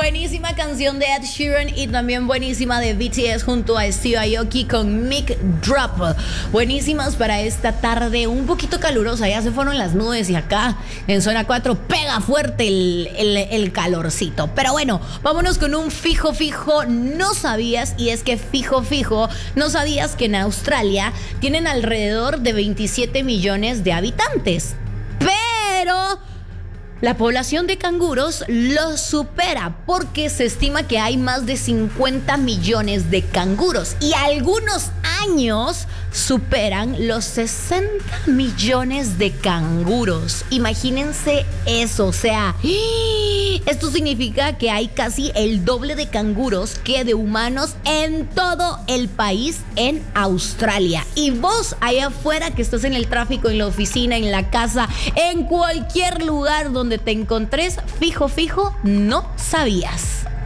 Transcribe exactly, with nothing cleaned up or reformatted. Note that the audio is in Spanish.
Buenísima canción de Ed Sheeran y también buenísima de B T S junto a Steve Aoki con Mic Drop. Buenísimas para esta tarde un poquito calurosa, ya se fueron las nubes y acá en zona cuatro pega fuerte el, el, el calorcito. Pero bueno, vámonos con un fijo fijo, no sabías, y es que fijo fijo, no sabías que en Australia tienen alrededor de veintisiete millones de habitantes. Pero la población de canguros los supera porque se estima que hay más de cincuenta millones de canguros y algunos años superan los sesenta millones de canguros. Imagínense eso, o sea, esto significa que hay casi el doble de canguros que de humanos en todo el país en Australia. Y vos allá afuera que estás en el tráfico, en la oficina, en la casa, en cualquier lugar donde te encontres, fijo, fijo, no sabías.